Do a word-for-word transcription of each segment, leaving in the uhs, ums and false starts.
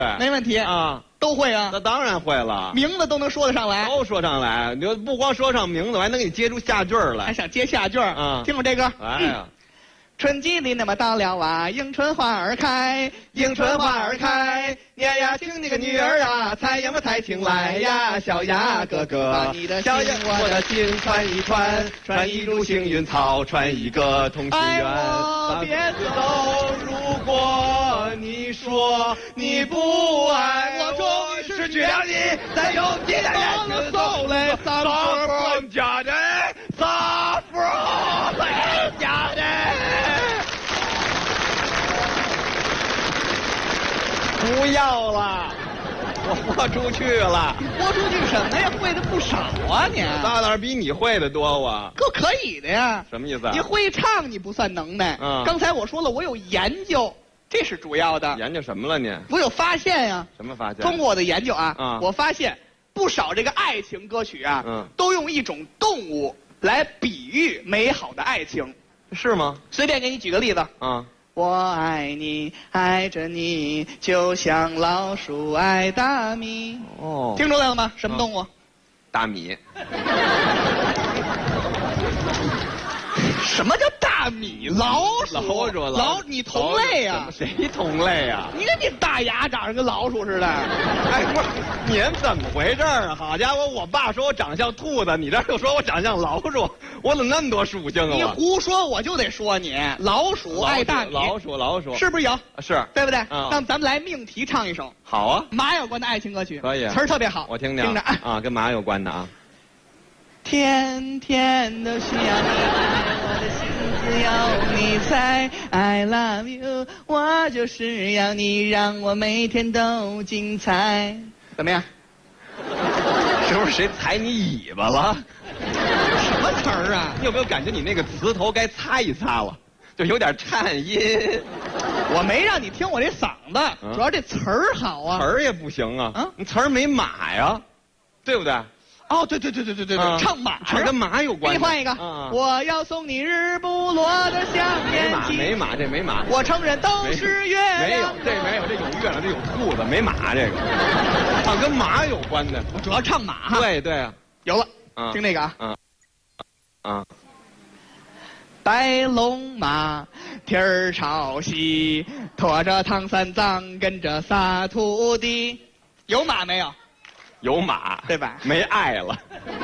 没问题啊， 都会啊。 那当然会了， 名字都能说得上来， 都说上来。你就不光说上名字，我还能给你接出下句来， 还想接下句儿啊？ 听我这歌， 哎呀。嗯， 春季里那么到了啊，迎春花儿开，迎春花儿开，娘呀，请你个女儿啊，采呀么采青来呀，小呀哥哥，把你的心我的心传一传，传一株幸运草，传一个同心圆。我别走，如果你说你不爱我，终于失去了你，再有你的人就走嘞，撒夫家人，撒夫家人。 不要了，我豁出去了。 你豁出去什么呀？会的不少啊你。 那哪比你会的多我？ 够可以的呀。 什么意思啊？ 你会唱你不算能耐。 嗯。 刚才我说了，我有研究，这是主要的。 研究什么了你？ 我有发现呀。 什么发现？ 通过我的研究啊， 嗯、 我发现不少这个爱情歌曲啊， 嗯， 都用一种动物来比喻美好的爱情。 是吗？ 随便给你举个例子。 啊。 我爱你，爱着你，就像老鼠爱大米。 哦， 听出来了吗？什么动物？啊、 大米。 什么叫大米？老鼠？ 老鼠？ 老你同类呀、啊？ 谁同类呀、啊？ 你看你大牙长得跟老鼠似的。 哎，不是，你怎么回事啊？好家伙，我爸说我长相兔子，你这又说我长相老鼠，我怎么那么多属性啊？ 你胡说，我就得说你老鼠爱大米。 老鼠，老鼠， 是不是有？ 是， 对不对？ 嗯。 那么咱们来命题唱一首。 好啊。 马有关的爱情歌曲。 可以。 词儿特别好， 我听听。 听着啊，跟马有关的啊。 天天都需要你爱，我的心只有你猜。I love you， 我就是要你让我每天都精彩。怎么样？ 是不是谁踩你尾巴了？ 什么词儿啊？ 你有没有感觉你那个词头该擦一擦了？就有点颤音。 我没让你听我这嗓子，嗯、主要这词儿好啊。 词儿也不行啊，嗯，你词儿没马呀，对不对？ 哦，对对对对对对对，嗯、唱马， 唱跟马有关。 给你换一个， 嗯、 我要送你日不落的香烟气。 没马，没马，这没马。 我承认都是月亮。 没有，这没有，这有月亮，这有兔子，没马这个。唱跟马有关的， 我主要唱马哈。 对对啊， 有了， 嗯、 听这个啊。 嗯。啊。 白龙马，蹄儿朝西，拖着唐三藏，跟着仨徒弟。有马没有？ 有马， 对吧？ 没爱了，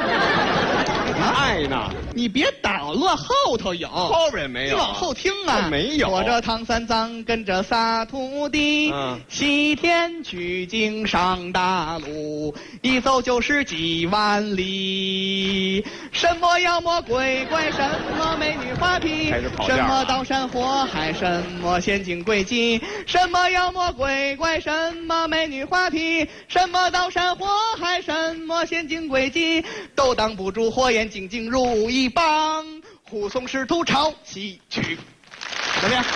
爱呢？ 你别捣乱，后头有， 后边没有， 你往后听啊。 没有。 驮着唐三藏，跟着仨徒弟， 嗯， 西天取经上大路，一走就是几万里。什么妖魔鬼怪，什么美女花瓶，什么刀山火海，什么陷阱诡计，什么妖魔鬼怪，什么美女花瓶，什么刀山火海，什么陷阱诡计，都挡不住火焰紧紧如一棒，护送师徒朝西去。怎么样？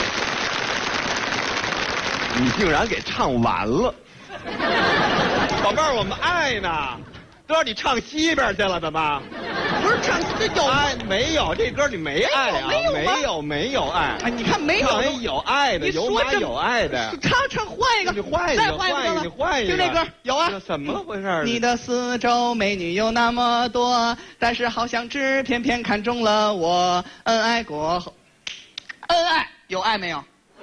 你竟然给唱完了，宝贝儿，我们爱呢。都让你唱西边去了，怎么？ 不是唱这有爱没有？这歌你没爱啊？ 没有没有没有爱。 哎，你看没有？ 唱有爱的，有马有爱的。 唱唱换一个， 你换一个， 再换一个， 你换一个。 听这歌有啊？ 怎么回事？ 你的四周美女有那么多，但是好像只偏偏看中了我。恩爱过后，恩爱有爱没有？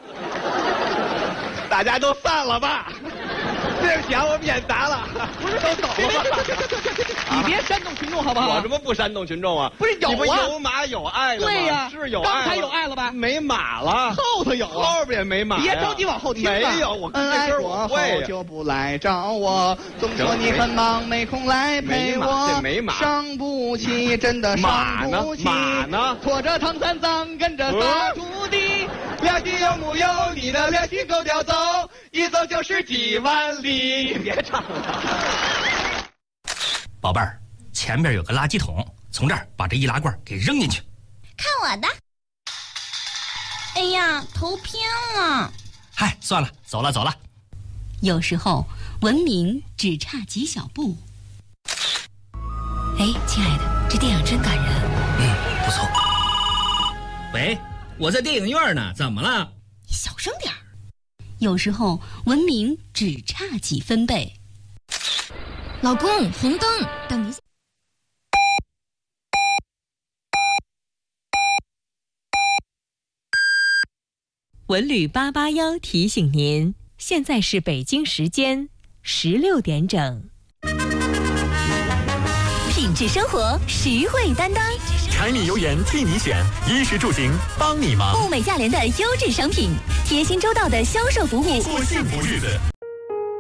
大家都散了吧。对不起啊，我们演砸了，不是都走了吗？你别煽动群众好不好？ 我什么不煽动群众啊？ 不是有啊， 你不有马有爱的吗？ 对呀， 是有爱， 刚才有爱了吧？ 没马了， 后头有， 后边也没马。 别着急往后听。 没有，我恩爱过后就不来找我，总说你很忙没空来陪我。 这没马， 伤不起，真的伤不起。 马呢？ 拖着唐三藏，跟着仨徒弟，两心有木有，你的良心够调走，一走就是几万里。别唱了， 宝贝儿，前面有个垃圾桶，从这儿把这易拉罐给扔进去。 看我的！哎呀，头偏了。 嗨，算了，走了走了。 有时候文明只差几小步。哎，亲爱的，这电影真感人。 嗯，不错。喂，我在电影院呢，怎么了？ 你小声点儿。 有时候文明只差几分贝。 老公，红灯，等一下。 文旅八八幺提醒您，现在是北京时间十六点整。 品质生活，实惠担当。 柴米油盐替你选，衣食住行帮你忙。 物美价廉的优质商品，贴心周到的销售服务， 过幸福日子。